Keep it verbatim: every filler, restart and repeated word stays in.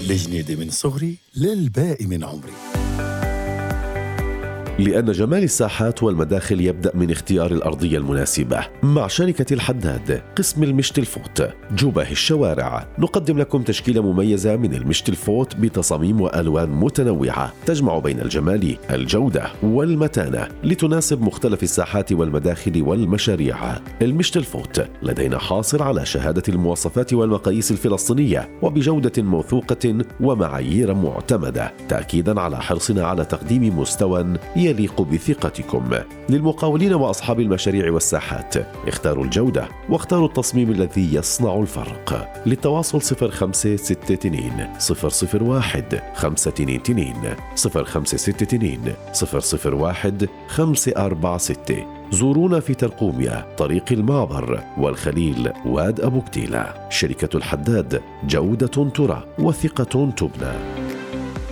الجنيدة من صغري للباقي من عمري. لأن جمال الساحات والمداخل يبدأ من اختيار الأرضية المناسبة. مع شركة الحداد قسم المشت الفوت جباه الشوارع نقدم لكم تشكيلة مميزة من المشت الفوت بتصاميم وألوان متنوعة تجمع بين الجمال، الجودة والمتانة لتناسب مختلف الساحات والمداخل والمشاريع. المشت الفوت لدينا حاصل على شهادة المواصفات والمقاييس الفلسطينية وبجودة موثوقة ومعايير معتمدة، تأكيدا على حرصنا على تقديم مستوى يليق بثقتكم. للمقاولين وأصحاب المشاريع والساحات اختاروا الجودة واختاروا التصميم الذي يصنع الفرق. للتواصل صفر خمسة ستة اثنين صفر صفر واحد خمسة اثنين اثنين صفر خمسة ستة اثنين صفر صفر واحد خمسة أربعة ستة. زورونا في ترقوميا طريق المعبر والخليل واد أبو كتيلة. شركة الحداد، جودة ترى وثقة تبنى.